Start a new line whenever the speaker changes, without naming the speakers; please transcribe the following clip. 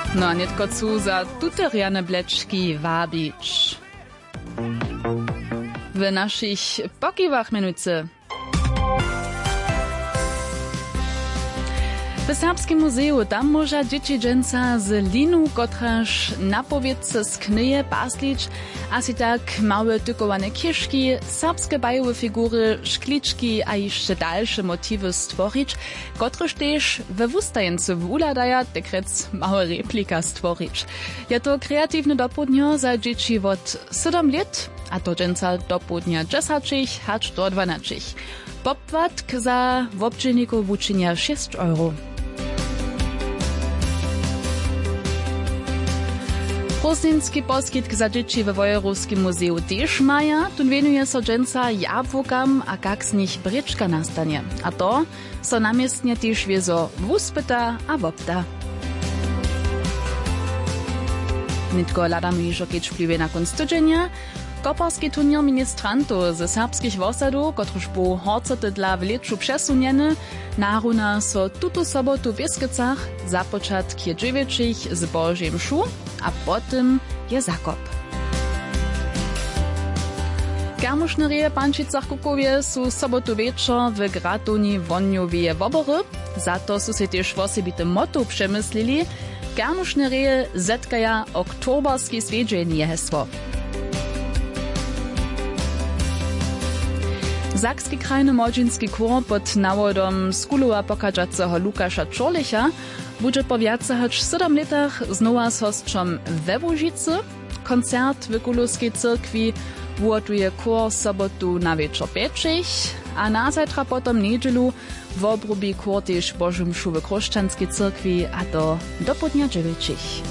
No a netko cu za tuteriane blečki wabić. W naszych pokiwach minutce. W Serbskim muzeju tam może dzieci dżęca z linu, kotraż na powiedzce z knyje paslić, a si tak małe tykowane kieszki, serbskie bajowe figury, szkliczki a jeszcze dalsze motywy stworzyć, kotreż też we wustajence wuladaja, tekrec małe replika stworzyć. Ja to kreatywne dopłodnio za dzieci od 7 lat, a to dżęca dopłodnia 10 hacz do 12. Popłatk za wobczyników uczynia 6 euro. Prostinski poskitk za dzieci we Wojerowskim muzeju też maja, tun venuje so dżęca jabłkam, a kak z nich bryczka nastanie. A to so namiestnie też wiezo wuspyta a wopta. Nitko ladamy iżo keď wpływie na konc tydzienia. Koparski turnier ministrantów ze serbskich wosadów, kotruż bu horcoty dla w leczu przesunieny, naruna so tutu sobotu w Bieskicach započat k 9 z Božím mšu, a potem je zakop. Kermušne reje Pančicach Kukowie su sobotu wieczor w Gratuni Wonjowie wobory, za to su se też wosebite motto przemyslili, kermušne reje zetkaja oktoberski swiedźenie hesło. Sakski krajny młodzinski chór pod nawodom skulowa pokażacego Lukasza Czorlicha bude po wiace hač 7 latach znowa z hostrzom we Łužicy. Koncert w Kulowskiej cyrkwi włotuje chór sobotu na wieczor 5, a na zajtra potom niedzielu wobrubi chór też Bożą mšu w Kroščanskiej cyrkwi, a to do południa 9.